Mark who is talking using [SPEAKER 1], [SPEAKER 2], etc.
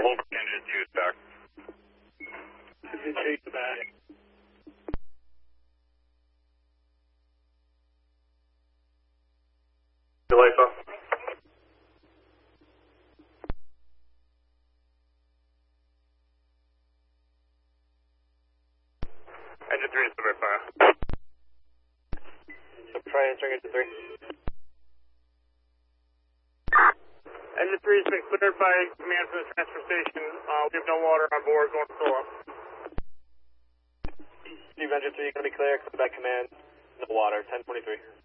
[SPEAKER 1] hold engine 2 is back.
[SPEAKER 2] Engine 2 is back.
[SPEAKER 1] Delay phone. Engine 3 is the fire.
[SPEAKER 2] Try answering engine 3.
[SPEAKER 3] Engine 3 has been cleared by command from the transfer station. We have no water on board, going to fill up.
[SPEAKER 2] Steve, engine 3, you're going to be clear. Come back command. No water, 1023.